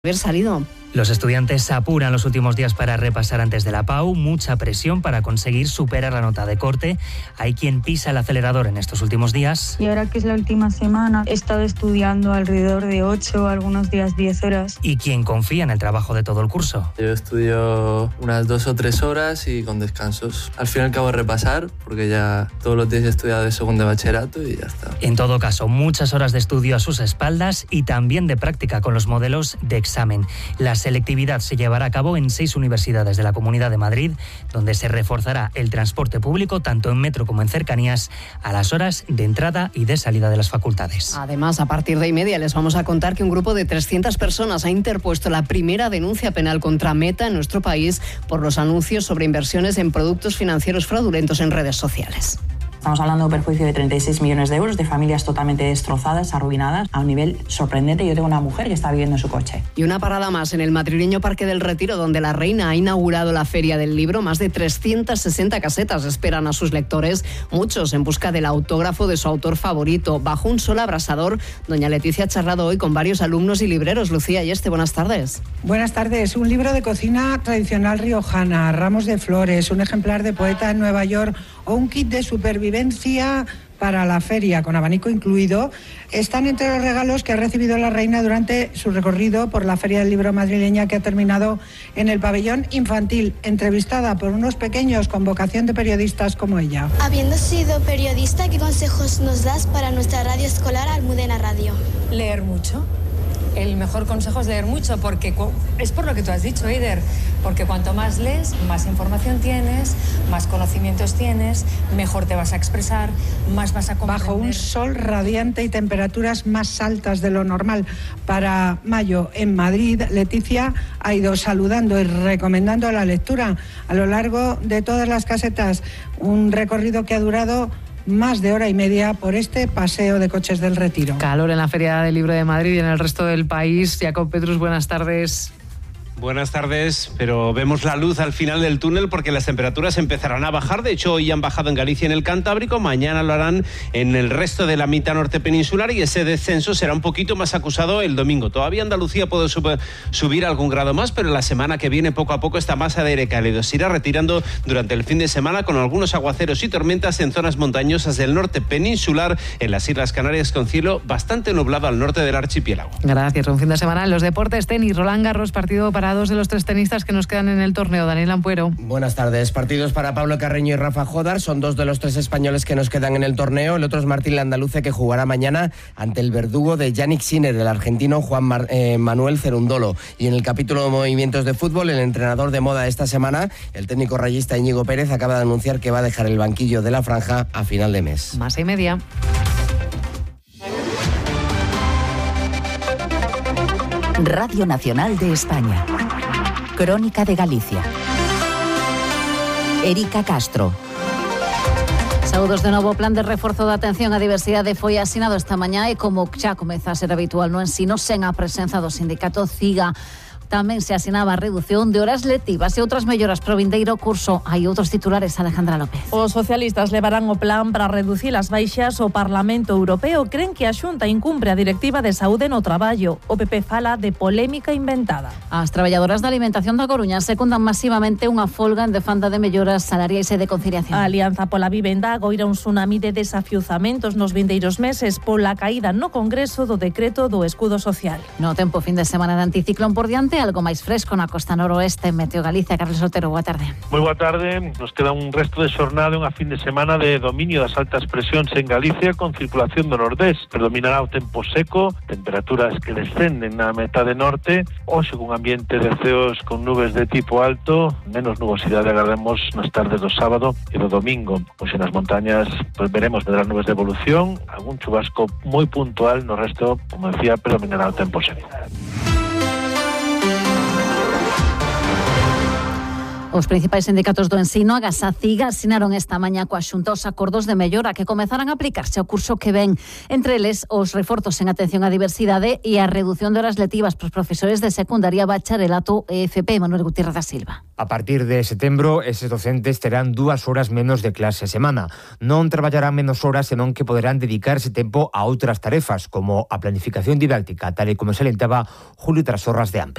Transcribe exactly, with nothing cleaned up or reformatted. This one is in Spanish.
haber salido. Los estudiantes se apuran los últimos días para repasar antes de la P A U, mucha presión para conseguir superar la nota de corte. Hay quien pisa el acelerador en estos últimos días. Y ahora que es la última semana, he estado estudiando alrededor de ocho, algunos días diez horas. Y quien confía en el trabajo de todo el curso. Yo estudio unas dos o tres horas y con descansos. Al fin y al cabo repasar, porque ya todos los días he estudiado de segundo de bachillerato y ya está. En todo caso, muchas horas de estudio a sus espaldas y también de práctica con los modelos de examen. Las selectividad se llevará a cabo en seis universidades de la Comunidad de Madrid, donde se reforzará el transporte público, tanto en metro como en cercanías, a las horas de entrada y de salida de las facultades. Además, a partir de y media les vamos a contar que un grupo de trescientas personas ha interpuesto la primera denuncia penal contra Meta en nuestro país por los anuncios sobre inversiones en productos financieros fraudulentos en redes sociales. Estamos hablando de un perjuicio de treinta y seis millones de euros, de familias totalmente destrozadas, arruinadas, a un nivel sorprendente. Yo tengo una mujer que está viviendo en su coche. Y una parada más en el madrileño Parque del Retiro, donde la reina ha inaugurado la Feria del Libro. Más de trescientas sesenta casetas esperan a sus lectores, muchos en busca del autógrafo de su autor favorito. Bajo un sol abrasador, doña Leticia ha charlado hoy con varios alumnos y libreros. Lucía y este, buenas tardes. Buenas tardes. Un libro de cocina tradicional riojana, ramos de flores, un ejemplar de Poeta en Nueva York o un kit de supervivencia para la feria, con abanico incluido, están entre los regalos que ha recibido la reina durante su recorrido por la Feria del Libro madrileña, que ha terminado en el pabellón infantil, entrevistada por unos pequeños con vocación de periodistas como ella. Habiendo sido periodista, ¿qué consejos nos das para nuestra radio escolar Almudena Radio? Leer mucho. El mejor consejo es leer mucho, porque es por lo que tú has dicho, Eider, porque cuanto más lees, más información tienes, más conocimientos tienes, mejor te vas a expresar, más vas a comprender. Bajo un sol radiante y temperaturas más altas de lo normal para mayo en Madrid, Leticia ha ido saludando y recomendando la lectura a lo largo de todas las casetas, un recorrido que ha durado más de hora y media por este paseo de coches del Retiro. Calor en la Feria del Libro de Madrid y en el resto del país. Jacob Petrus, buenas tardes. Buenas tardes, pero vemos la luz al final del túnel porque las temperaturas empezarán a bajar. De hecho, hoy han bajado en Galicia y en el Cantábrico, mañana lo harán en el resto de la mitad norte peninsular y ese descenso será un poquito más acusado el domingo. Todavía Andalucía puede sub- subir algún grado más, pero la semana que viene poco a poco esta masa de aire cálido se irá retirando durante el fin de semana con algunos aguaceros y tormentas en zonas montañosas del norte peninsular, en las Islas Canarias con cielo bastante nublado al norte del archipiélago. Gracias. Un fin de semana en los deportes, tenis, Roland Garros, partido para dos de los tres tenistas que nos quedan en el torneo. Daniel Ampuero. Buenas tardes. Partidos para Pablo Carreño y Rafa Jodar. Son dos de los tres españoles que nos quedan en el torneo. El otro es Martín Landaluce, que jugará mañana ante el verdugo de Yannick Sinner, el argentino Juan Mar- eh, Manuel Cerundolo. Y en el capítulo de movimientos de fútbol, el entrenador de moda esta semana, el técnico rayista Íñigo Pérez, acaba de anunciar que va a dejar el banquillo de la franja a final de mes. Más y media. Radio Nacional de España. Crónica de Galicia. Erika Castro. Saúdos de novo. O plan de reforzo da atención á diversidade foi asinado esta mañá e como xa comeza a ser habitual no ensino, sen a presenza do sindicato CIGA. Tamén se asinaba a redución de horas lectivas e outras melloras pro vindeiro curso. Hai outros titulares, Alejandra López. Os socialistas levarán o plan para reducir as baixas. O Parlamento Europeo creen que a Xunta incumpre a Directiva de Saúde no Traballo. O P P fala de polémica inventada. As traballadoras da alimentación da Coruña secundan masivamente unha folga en defanda de melloras salariais e de conciliación. A Alianza pola Vivenda agoira un tsunami de desafiuzamentos nos vindeiros meses pola caída no Congreso do decreto do escudo social. No tempo, fin de semana de anticiclón por diante, algo máis fresco na costa noroeste. Meteo Galicia, Carlos Otero, boa tarde. Moi boa tarde. Nos queda un resto de xornada, unha fin de semana de dominio das altas presións en Galicia con circulación do nordés. Predominará o tempo seco, temperaturas que descenden na metade norte, hoxe con ambiente de ceos con nubes de tipo alto, menos nubosidade agardemos nas tardes do sábado e do domingo. Hoxe nas montañas pues, veremos medrar nubes de evolución, algún chubasco moi puntual, no resto, como decía, predominará o tempo seco. Os principais sindicatos do ensino, a Gasaciga, asinaron esta mañá coa Xunta os acordos de mellora que comezarán a aplicarse ao curso que ven. Entre eles, os reforzos en atención á diversidade e a reducción de horas lectivas para os profesores de secundaria, bacharelato e F P. Manuel Gutiérrez da Silva. A partir de setembro, eses docentes terán dúas horas menos de clase a semana. Non traballarán menos horas, senón que poderán dedicarse tempo a outras tarefas, como a planificación didáctica, tal e como se alentaba Julio Trasorras de AMPE.